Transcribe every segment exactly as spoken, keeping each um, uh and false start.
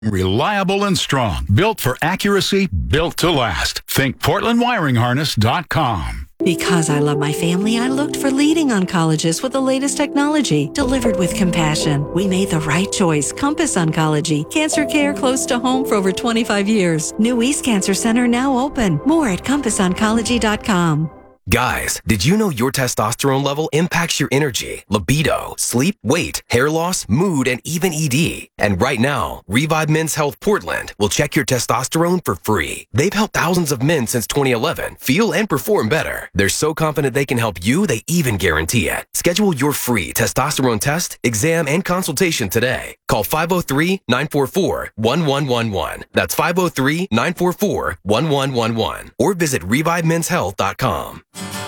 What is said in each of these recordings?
Reliable and strong. Built for accuracy, built to last. Think Portland Wiring Harness dot com. Because I love my family, I looked for leading oncologists with the latest technology, delivered with compassion. We made the right choice. Compass Oncology. Cancer care close to home for over twenty-five years. New East Cancer Center now open. More at compass oncology dot com. Guys, did you know your testosterone level impacts your energy, libido, sleep, weight, hair loss, mood, and even E D? And right now, Revive Men's Health Portland will check your testosterone for free. They've helped thousands of men since twenty eleven feel and perform better. They're so confident they can help you, they even guarantee it. Schedule your free testosterone test, exam, and consultation today. Call five oh three, nine four four, one one one one. That's five oh three, nine four four, one one one one. Or visit revive men's health dot com.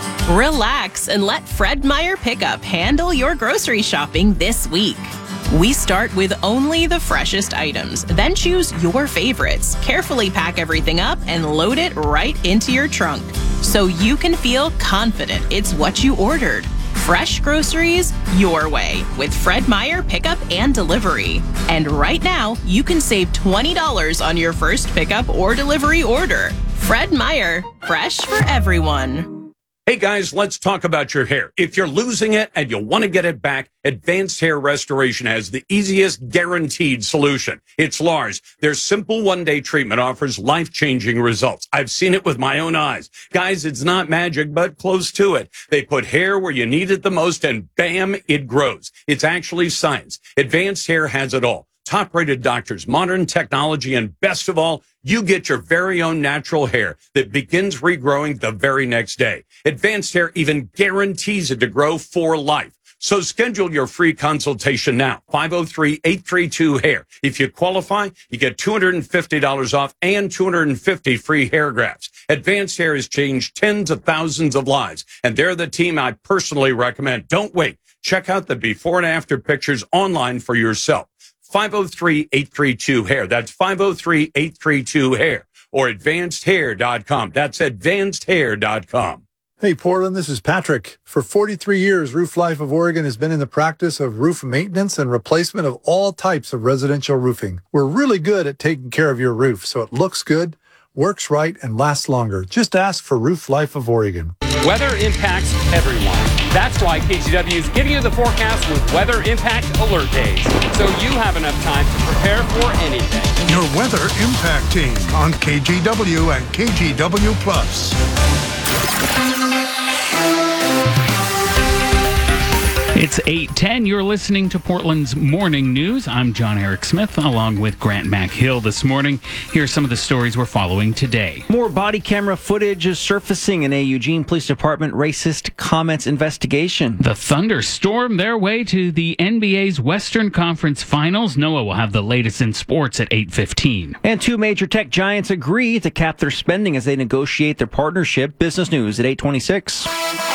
Relax and let Fred Meyer Pickup handle your grocery shopping this week. We start with only the freshest items, then choose your favorites. Carefully pack everything up and load it right into your trunk so you can feel confident it's what you ordered. Fresh groceries your way with Fred Meyer Pickup and Delivery. And right now, you can save twenty dollars on your first pickup or delivery order. Fred Meyer, fresh for everyone. Hey guys, let's talk about your hair. If you're losing it and you want to get it back, Advanced Hair Restoration has the easiest guaranteed solution. It's Lars. Their simple one-day treatment offers life-changing results. I've seen it with my own eyes. Guys, it's not magic, but close to it. They put hair where you need it the most and bam, it grows. It's actually science. Advanced Hair has it all. Top-rated doctors, modern technology, and best of all, you get your very own natural hair that begins regrowing the very next day. Advanced Hair even guarantees it to grow for life. So schedule your free consultation now, five oh three, eight three two, hair. If you qualify, you get two hundred fifty dollars off and two hundred fifty free hair grafts. Advanced Hair has changed tens of thousands of lives, and they're the team I personally recommend. Don't wait. Check out the before and after pictures online for yourself. five oh three, eight three two, hair. That's five oh three, eight three two, hair. Or advanced hair dot com. That's advanced hair dot com. Hey, Portland, this is Patrick. For forty-three years, Roof Life of Oregon has been in the practice of roof maintenance and replacement of all types of residential roofing. We're really good at taking care of your roof so it looks good, works right, and lasts longer. Just ask for Roof Life of Oregon. Weather impacts everyone. That's why K G W is giving you the forecast with Weather Impact Alert Days, so you have enough time to prepare for anything. Your Weather Impact Team on K G W and K G W Plus. It's eight ten. You're listening to Portland's Morning News. I'm John Eric Smith, along with Grant McHill this morning. Here are some of the stories we're following today. More body camera footage is surfacing in a Eugene Police Department racist comments investigation. The Thunder stormed their way to the N B A's Western Conference Finals. Noah will have the latest in sports at eight fifteen. And two major tech giants agree to cap their spending as they negotiate their partnership. Business News at eight twenty-six.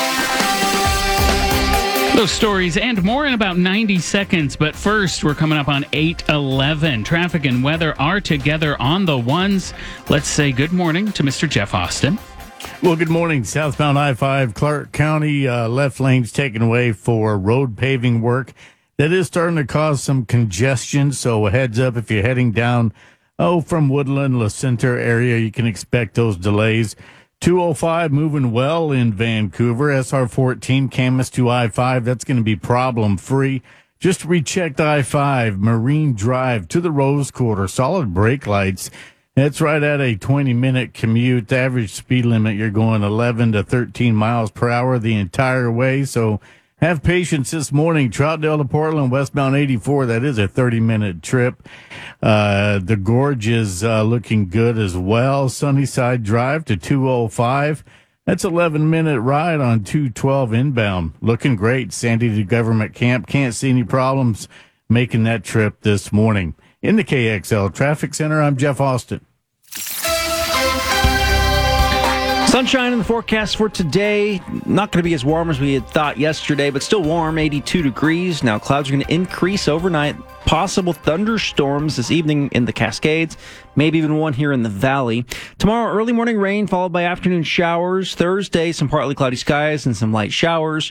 Those stories and more in about ninety seconds. But first, we're coming up on eight eleven. Traffic and weather are together on the ones. Let's say good morning to Mister Jeff Austin. Well, good morning. Southbound I five, Clark County, uh, left lanes taken away for road paving work. That is starting to cause some congestion, so heads up if you're heading down, oh, from Woodland, La Center area, you can expect those delays. two oh five moving well in Vancouver. S R fourteen, Camas to I five, that's going to be problem-free. Just rechecked I five, Marine Drive to the Rose Quarter, solid brake lights. It's right at a twenty-minute commute. The average speed limit, you're going eleven to thirteen miles per hour the entire way, so have patience this morning. Troutdale to Portland, westbound eighty-four, that is a thirty-minute trip. Uh, the Gorge is uh, looking good as well. Sunnyside Drive to two oh five. That's eleven-minute ride on two twelve inbound. Looking great. Sandy to Government Camp. Can't see any problems making that trip this morning. In the K X L Traffic Center, I'm Jeff Austin. Sunshine in the forecast for today. Not going to be as warm as we had thought yesterday, but still warm, eighty-two degrees. Now clouds are going to increase overnight. Possible thunderstorms this evening in the Cascades, maybe even one here in the valley. Tomorrow, early morning rain followed by afternoon showers. Thursday, some partly cloudy skies and some light showers.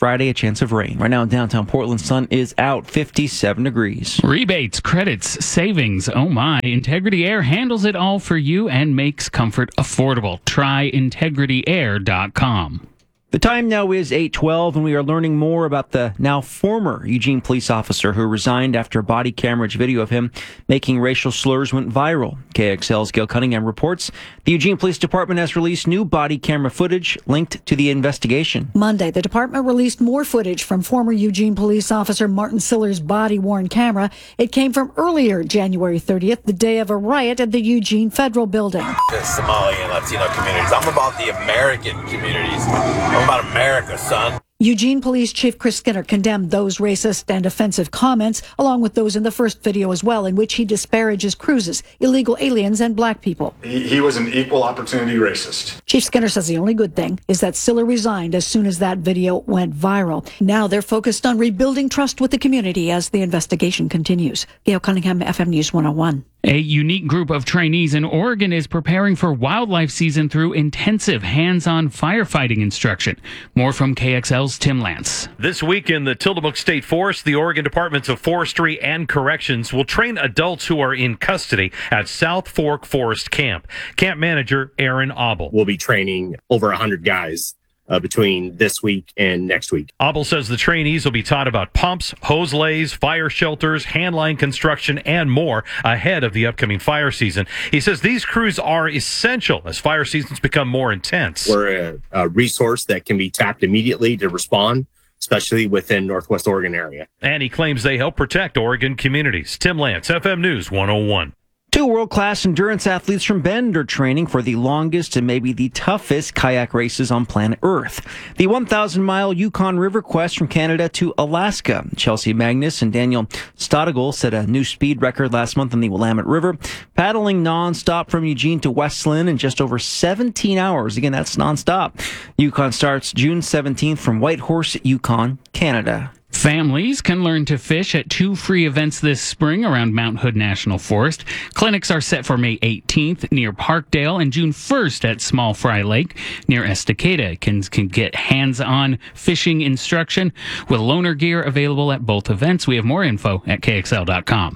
Friday, a chance of rain. Right now in downtown Portland, sun is out, fifty-seven degrees. Rebates, credits, savings. Oh my. Integrity Air handles it all for you and makes comfort affordable. Try integrity air dot com. The time now is eight twelve, and we are learning more about the now former Eugene police officer who resigned after a body camera video of him making racial slurs went viral. K X L's Gail Cunningham reports the Eugene Police Department has released new body camera footage linked to the investigation. Monday, the department released more footage from former Eugene police officer Martin Siller's body-worn camera. It came from earlier, January thirtieth, the day of a riot at the Eugene Federal Building. The Somali and Latino communities. I'm about the American communities. I'm about America, son. Eugene Police Chief Chris Skinner condemned those racist and offensive comments, along with those in the first video as well, in which he disparages cruises, illegal aliens, and black people. He, he was an equal opportunity racist. Chief Skinner says the only good thing is that Siller resigned as soon as that video went viral. Now they're focused on rebuilding trust with the community as the investigation continues. Gail Cunningham, F M News one oh one. A unique group of trainees in Oregon is preparing for wildlife season through intensive hands-on firefighting instruction. More from K X L's Tim Lance. This week in the Tillamook State Forest, the Oregon Departments of Forestry and Corrections will train adults who are in custody at South Fork Forest Camp. Camp manager Aaron Abel. We'll be training over one hundred guys Uh, between this week and next week. Abel says the trainees will be taught about pumps, hose lays, fire shelters, handline construction, and more ahead of the upcoming fire season. He says these crews are essential as fire seasons become more intense. We're a, a resource that can be tapped immediately to respond, especially within Northwest Oregon area. And he claims they help protect Oregon communities. Tim Lance, F M News one oh one. Two world-class endurance athletes from Bend are training for the longest and maybe the toughest kayak races on planet Earth. The one thousand mile Yukon River Quest from Canada to Alaska. Chelsea Magnus and Daniel Stadagel set a new speed record last month on the Willamette River, paddling nonstop from Eugene to West Lynn in just over seventeen hours. Again, that's nonstop. Yukon starts June seventeenth from Whitehorse, Yukon, Canada. Families can learn to fish at two free events this spring around Mount Hood National Forest. Clinics are set for May eighteenth near Parkdale and June first at Small Fry Lake near Estacada. Kids can get hands-on fishing instruction with loaner gear available at both events. We have more info at K X L dot com.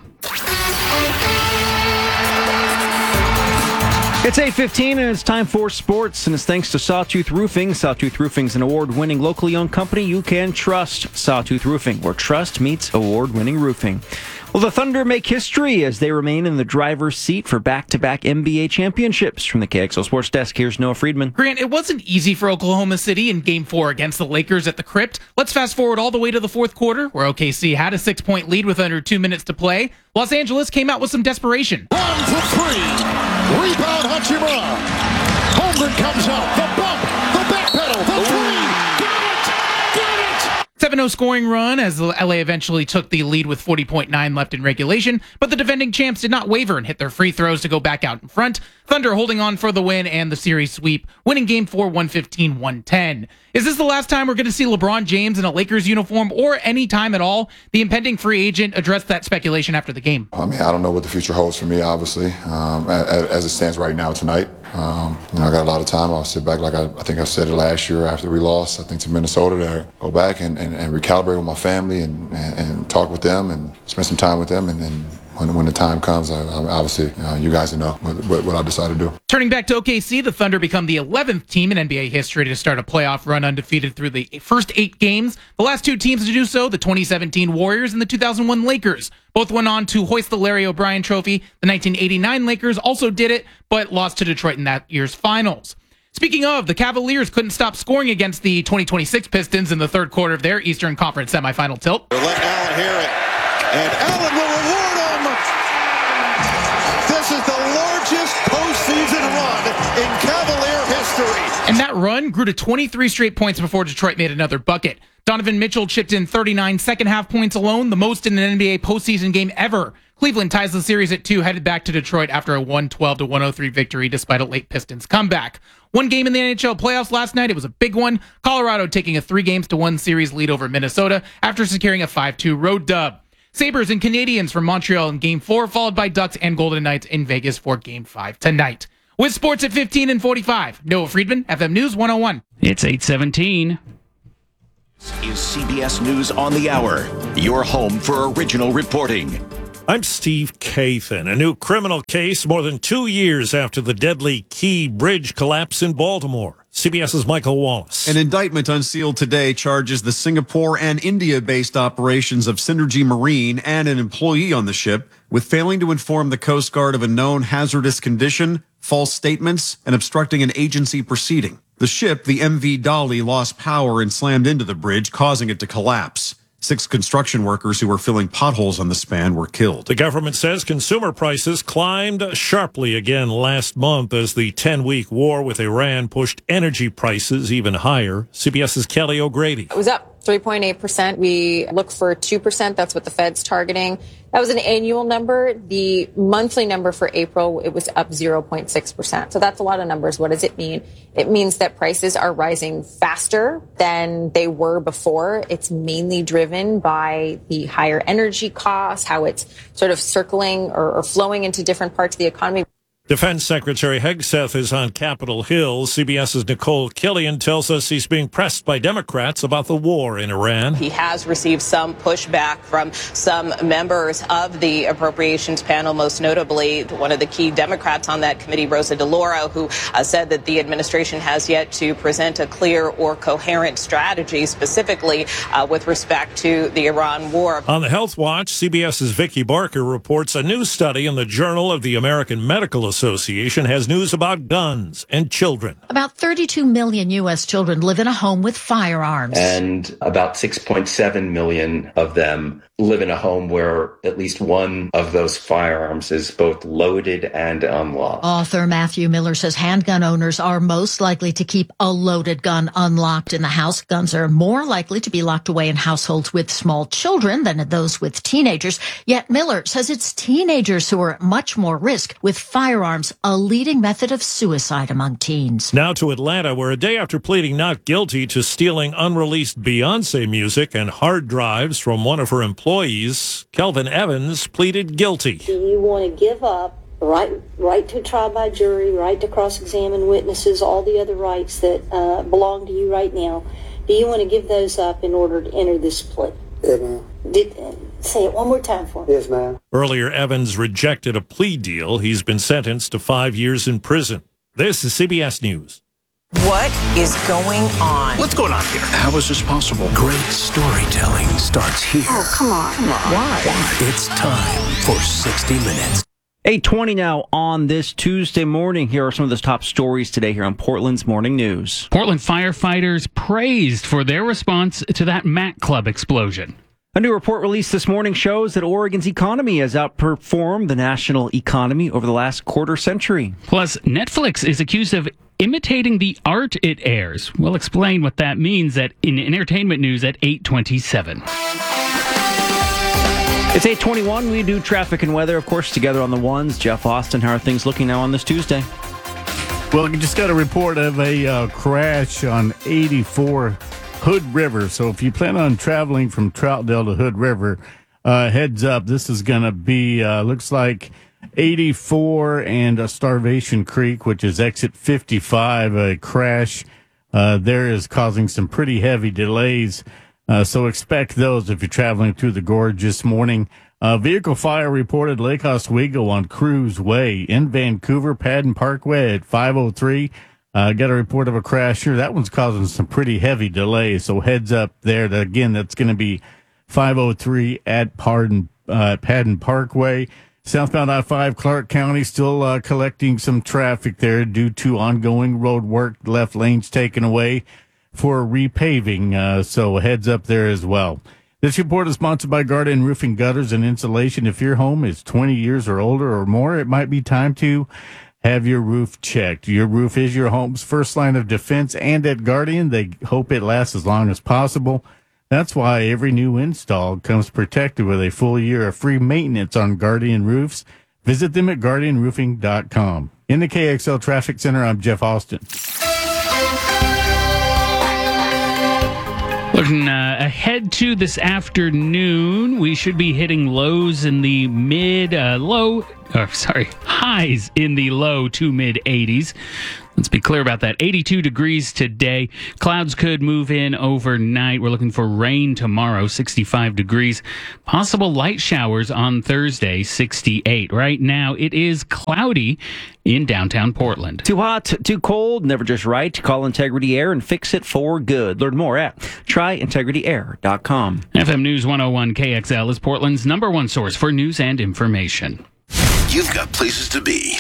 It's eight fifteen and it's time for sports, and it's thanks to Sawtooth Roofing. Sawtooth Roofing is an award-winning, locally owned company you can trust. Sawtooth Roofing, where trust meets award-winning roofing. Well, the Thunder make history as they remain in the driver's seat for back-to-back N B A championships. From the K X L Sports Desk, here's Noah Friedman. Grant, it wasn't easy for Oklahoma City in Game four against the Lakers at the Crypt. Let's fast forward all the way to the fourth quarter, where O K C had a six-point lead with under two minutes to play. Los Angeles came out with some desperation. One for three. Rebound Hachimura. Holmgren comes out. The bump. The back pedal. The three. Got it. Got it. seven oh scoring run as L A eventually took the lead with forty point nine left in regulation, but the defending champs did not waver and hit their free throws to go back out in front. Thunder holding on for the win and the series sweep, winning Game four one fifteen one ten. Is this the last time we're going to see LeBron James in a Lakers uniform or any time at all? The impending free agent addressed that speculation after the game. I mean, I don't know what the future holds for me, obviously, um, as, as it stands right now tonight. Um, you know, I got a lot of time. I'll sit back like I, I think I said it last year after we lost, I think, to Minnesota, to go back and, and, and recalibrate with my family and, and, and talk with them and spend some time with them. And then when, when the time comes, I, I obviously, uh, you guys know what, what, what I decide to do. Turning back to O K C, the Thunder become the eleventh team in N B A history to start a playoff run undefeated through the first eight games. The last two teams to do so, the twenty seventeen Warriors and the two thousand one Lakers. Both went on to hoist the Larry O'Brien Trophy. The nineteen eighty-nine Lakers also did it, but lost to Detroit in that year's finals. Speaking of, the Cavaliers couldn't stop scoring against the twenty twenty-six Pistons in the third quarter of their Eastern Conference semifinal tilt. Let Allen hear it, and Allen will reward him. This is the largest postseason run in Cavalier history. And that run grew to twenty-three straight points before Detroit made another bucket. Donovan Mitchell chipped in thirty-nine second-half points alone, the most in an N B A postseason game ever. Cleveland ties the series at two, headed back to Detroit after a one twelve to one oh three victory despite a late Pistons comeback. One game in the N H L playoffs last night. It was a big one. Colorado taking a three games to one series lead over Minnesota after securing a five two road dub. Sabres and Canadiens from Montreal in Game four, followed by Ducks and Golden Knights in Vegas for Game five tonight. With sports at fifteen and forty-five, Noah Friedman, F M News one oh one. It's eight seventeen. Is C B S News on the Hour, your home for original reporting. I'm Steve Kathan. A new criminal case more than two years after the deadly Key Bridge collapse in Baltimore. CBS's Michael Wallace. An indictment unsealed today charges the Singapore and India-based operations of Synergy Marine and an employee on the ship with failing to inform the Coast Guard of a known hazardous condition, false statements, and obstructing an agency proceeding. The ship, the M V Dolly, lost power and slammed into the bridge, causing it to collapse. Six construction workers who were filling potholes on the span were killed. The government says consumer prices climbed sharply again last month as the ten-week war with Iran pushed energy prices even higher. CBS's Kelly O'Grady. It was up three point eight percent. We look for two percent. That's what the Fed's targeting. That was an annual number. The monthly number for April, it was up zero point six percent. So that's a lot of numbers. What does it mean? It means that prices are rising faster than they were before. It's mainly driven by the higher energy costs, how it's sort of circling or, or flowing into different parts of the economy. Defense Secretary Hegseth is on Capitol Hill. CBS's Nicole Killian tells us he's being pressed by Democrats about the war in Iran. He has received some pushback from some members of the appropriations panel, most notably one of the key Democrats on that committee, Rosa DeLauro, who uh, said that the administration has yet to present a clear or coherent strategy, specifically uh, with respect to the Iran war. On the Health Watch, CBS's Vicki Barker reports a new study in the Journal of the American Medical Association has news about guns and children. About thirty-two million U S children live in a home with firearms. And about six point seven million of them live in a home where at least one of those firearms is both loaded and unlocked. Author Matthew Miller says handgun owners are most likely to keep a loaded gun unlocked in the house. Guns are more likely to be locked away in households with small children than in those with teenagers. Yet Miller says it's teenagers who are at much more risk, with firearms a leading method of suicide among teens. Now to Atlanta, where a day after pleading not guilty to stealing unreleased Beyonce music and hard drives from one of her employees, Kelvin Evans pleaded guilty. Do you want to give up right right to trial by jury, right to cross-examine witnesses, all the other rights that uh, belong to you right now? Do you want to give those up in order to enter this plea? Yes, ma'am. Did, uh, say it one more time for me. Yes, ma'am. Earlier, Evans rejected a plea deal. He's been sentenced to five years in prison. This is C B S News. What is going on? What's going on here? How is this possible? Great storytelling starts here. Oh, come on. Come on. Why? Why? It's time for sixty minutes. eight twenty now on this Tuesday morning. Here are some of the top stories today here on Portland's Morning News. Portland firefighters praised for their response to that Mac Club explosion. A new report released this morning shows that Oregon's economy has outperformed the national economy over the last quarter century. Plus, Netflix is accused of imitating the art it airs. We'll explain what that means at in entertainment news at eight twenty-seven. It's eight twenty-one. We do traffic and weather, of course, together on the ones. Jeff Austin, how are things looking now on this Tuesday? Well, we just got a report of a uh, crash on eighty-four Hood River. So if you plan on traveling from Troutdale to Hood River, uh, heads up. This is going to be, uh, looks like eighty-four and uh, Starvation Creek, which is exit fifty-five. A crash uh, there is causing some pretty heavy delays. Uh, so expect those if you're traveling through the gorge this morning. Uh, vehicle fire reported Lake Oswego on Cruise Way in Vancouver, Padden Parkway at five oh three. Uh, got a report of a crash here. That one's causing some pretty heavy delays. So heads up there. That, again, that's going to be five oh three at Padden, uh, Padden Parkway. Southbound I five, Clark County, still uh, collecting some traffic there due to ongoing road work. Left lanes taken away for repaving. Uh, so heads up there as well. This report is sponsored by Guardian Roofing, Gutters, and Insulation. If your home is twenty years or older or more, it might be time to have your roof checked. Your roof is your home's first line of defense, and at Guardian, they hope it lasts as long as possible. That's why every new install comes protected with a full year of free maintenance on Guardian roofs. Visit them at guardian roofing dot com. In the K X L Traffic Center, I'm Jeff Austin. Looking uh, ahead to this afternoon, we should be hitting lows in the mid, uh, low, or sorry, highs in the low to mid eighties. Let's be clear about that. eighty-two degrees today. Clouds could move in overnight. We're looking for rain tomorrow, sixty-five degrees. Possible light showers on Thursday, sixty-eight. Right now, it is cloudy in downtown Portland. Too hot, too cold, never just right. Call Integrity Air and fix it for good. Learn more at try integrity air dot com. F M News one oh one K X L is Portland's number one source for news and information. You've got places to be,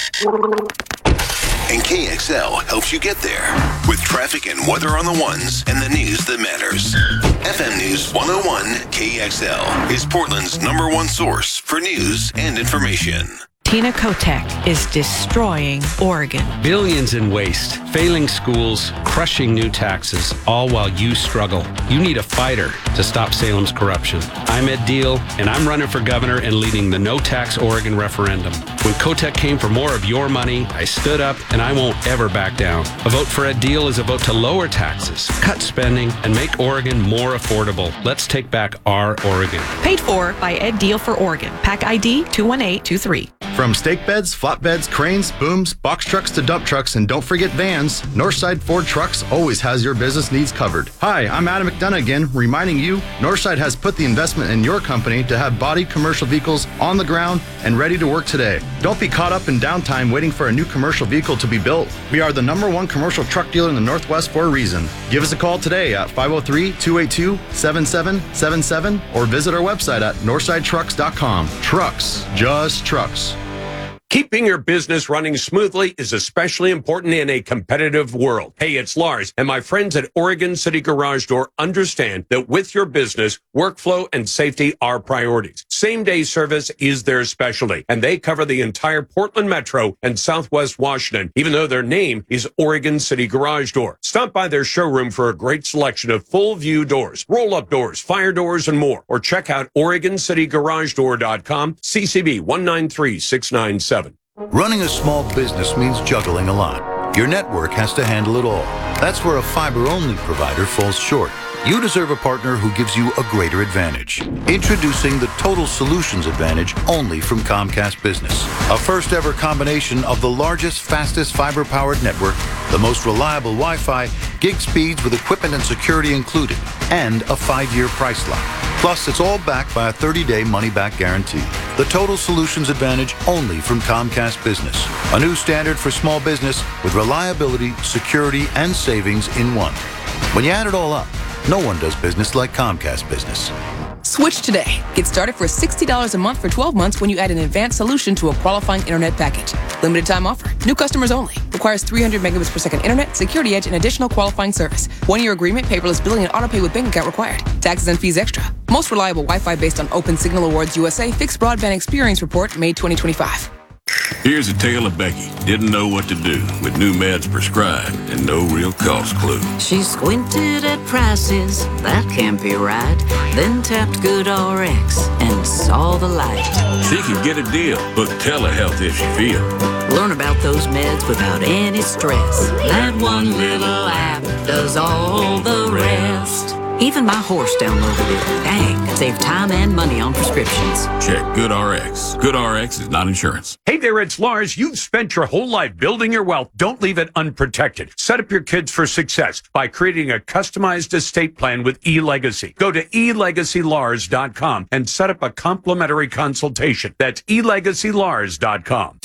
and K X L helps you get there with traffic and weather on the ones and the news that matters. F M News one oh one K X L is Portland's number one source for news and information. Tina Kotek is destroying Oregon. Billions in waste, failing schools, crushing new taxes, all while you struggle. You need a fighter to stop Salem's corruption. I'm Ed Deal, and I'm running for governor and leading the No Tax Oregon referendum. When Kotek came for more of your money, I stood up, and I won't ever back down. A vote for Ed Deal is a vote to lower taxes, cut spending, and make Oregon more affordable. Let's take back our Oregon. Paid for by Ed Deal for Oregon. Pack I D two one eight two three. From stake beds, flatbeds, cranes, booms, box trucks to dump trucks, and don't forget vans, Northside Ford Trucks always has your business needs covered. Hi, I'm Adam McDonough again, reminding you Northside has put the investment in your company to have body commercial vehicles on the ground and ready to work today. Don't be caught up in downtime waiting for a new commercial vehicle to be built. We are the number one commercial truck dealer in the Northwest for a reason. Give us a call today at five oh three, two eight two, seven seven seven seven or visit our website at northside trucks dot com. Trucks, just trucks. Keeping your business running smoothly is especially important in a competitive world. Hey, it's Lars, and my friends at Oregon City Garage Door understand that with your business, workflow and safety are priorities. Same-day service is their specialty, and they cover the entire Portland Metro and Southwest Washington, even though their name is Oregon City Garage Door. Stop by their showroom for a great selection of full-view doors, roll-up doors, fire doors, and more, or check out oregon city garage door dot com, C C B one nine three six nine seven. Running a small business means juggling a lot. Your network has to handle it all. That's where a fiber-only provider falls short. You deserve a partner who gives you a greater advantage. Introducing the Total Solutions Advantage only from Comcast Business. A first-ever combination of the largest, fastest fiber-powered network, the most reliable Wi-Fi, gig speeds with equipment and security included, and a five-year price lock. Plus, it's all backed by a thirty-day money-back guarantee. The Total Solutions Advantage only from Comcast Business. A new standard for small business with reliability, security, and savings in one. When you add it all up, no one does business like Comcast Business. Switch today. Get started for sixty dollars a month for twelve months when you add an advanced solution to a qualifying internet package. Limited time offer. New customers only. Requires three hundred megabits per second internet, security edge, and additional qualifying service. One-year agreement, paperless billing, and autopay with bank account required. Taxes and fees extra. Most reliable Wi-Fi based on Open Signal Awards U S A Fixed Broadband Experience Report, May twenty twenty-five. Here's a tale of Becky. Didn't know what to do with new meds prescribed and no real cost clue. She squinted at prices, that can't be right. Then tapped GoodRx and saw the light. She could get a deal. Book telehealth if she feel. Learn about those meds without any stress. That one little app does all the rest. Even my horse downloaded it. Dang, save time and money on prescriptions. Check GoodRx. GoodRx is not insurance. Hey there, it's Lars. You've spent your whole life building your wealth. Don't leave it unprotected. Set up your kids for success by creating a customized estate plan with eLegacy. Go to e legacy lars dot com and set up a complimentary consultation. That's e legacy lars dot com.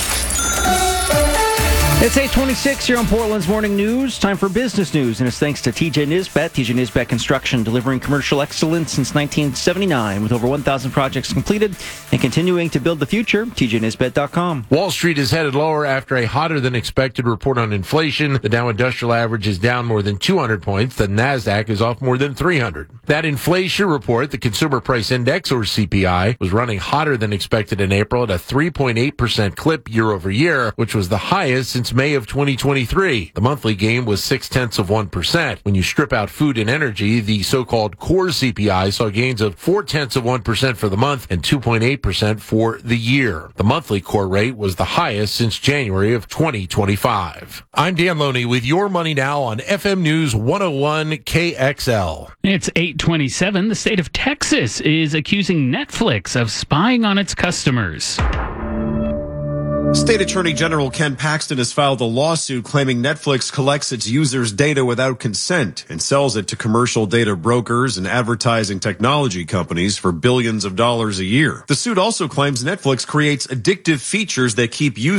It's eight twenty-six here on Portland's Morning News. Time for business news, and it's thanks to T J Nisbet. T J Nisbet Construction, delivering commercial excellence since nineteen seventy-nine, with over one thousand projects completed and continuing to build the future. T J Nisbet dot com. Wall Street is headed lower after a hotter than expected report on inflation. The Dow Industrial Average is down more than two hundred points. The Nasdaq is off more than three hundred. That inflation report, the Consumer Price Index, or C P I, was running hotter than expected in April at a three point eight percent clip year over year, which was the highest since May of twenty twenty-three. The monthly gain was six tenths of one percent. When you strip out food and energy, the so-called core C P I saw gains of four tenths of one percent for the month and two point eight percent for the year. The monthly core rate was the highest since January of twenty twenty-five. I'm Dan Loney with Your Money Now on F M News one oh one K X L. It's eight twenty-seven. The state of Texas is accusing Netflix of spying on its customers. State Attorney General Ken Paxton has filed a lawsuit claiming Netflix collects its users' data without consent and sells it to commercial data brokers and advertising technology companies for billions of dollars a year. The suit also claims Netflix creates addictive features that keep users